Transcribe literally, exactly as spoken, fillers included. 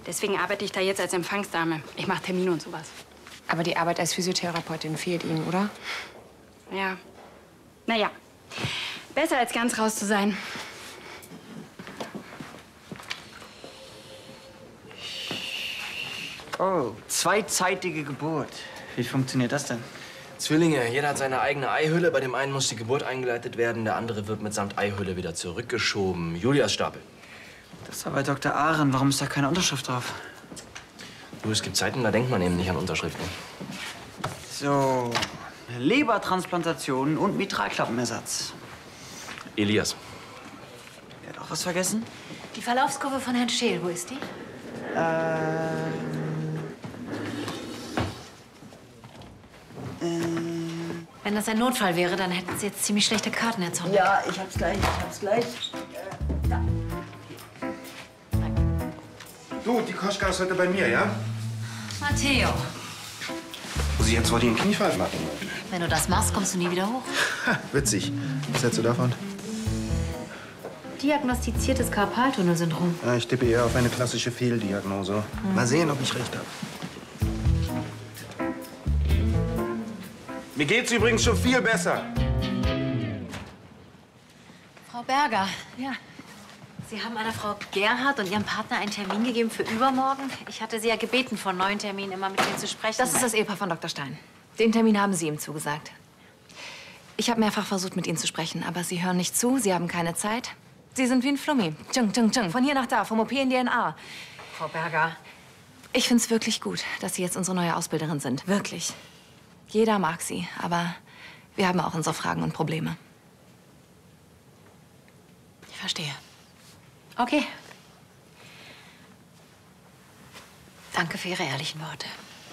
Deswegen arbeite ich da jetzt als Empfangsdame. Ich mache Termine und sowas. Aber die Arbeit als Physiotherapeutin fehlt Ihnen, oder? Ja. Naja, besser als ganz raus zu sein. Oh, zweizeitige Geburt. Wie funktioniert das denn? Zwillinge, jeder hat seine eigene Eihülle. Bei dem einen muss die Geburt eingeleitet werden, der andere wird mitsamt Eihülle wieder zurückgeschoben. Julias Stapel. Das war bei Doktor Ahren. Warum ist da keine Unterschrift drauf? Du, es gibt Zeiten, da denkt man eben nicht an Unterschriften. So, Lebertransplantation und Mitralklappenersatz. Elias. Er hat auch was vergessen? Die Verlaufskurve von Herrn Scheel, wo ist die? Ähm... Ähm... Wenn das ein Notfall wäre, dann hätten Sie jetzt ziemlich schlechte Karten, Herr Zorn. Ja, ich hab's gleich, ich hab's gleich. Äh, ja. Du, die Koschka ist heute bei mir, ja? Matteo, Muss ich jetzt wohl den Kniefall machen? wenn du das machst, kommst du nie wieder hoch. Ha, witzig. Was hältst du davon? Diagnostiziertes Karpaltunnelsyndrom. Ja, ich tippe eher auf eine klassische Fehldiagnose. Mal sehen, ob ich recht habe. Mir geht's übrigens schon viel besser. Frau Berger, ja. Sie haben einer Frau Gerhardt und ihrem Partner einen Termin gegeben für übermorgen. Ich hatte Sie ja gebeten, vor neuen Terminen immer mit Ihnen zu sprechen. Das ist das Ehepaar von Doktor Stein. Den Termin haben Sie ihm zugesagt. Ich habe mehrfach versucht, mit Ihnen zu sprechen, aber Sie hören nicht zu, Sie haben keine Zeit. Sie sind wie ein Flummi. Tschung, tschung, tschung. Von hier nach da, vom O P in die N A. Frau Berger. Ich finde es wirklich gut, dass Sie jetzt unsere neue Ausbilderin sind. Wirklich. Jeder mag Sie, aber wir haben auch unsere Fragen und Probleme. Ich verstehe. Okay. Danke für Ihre ehrlichen Worte.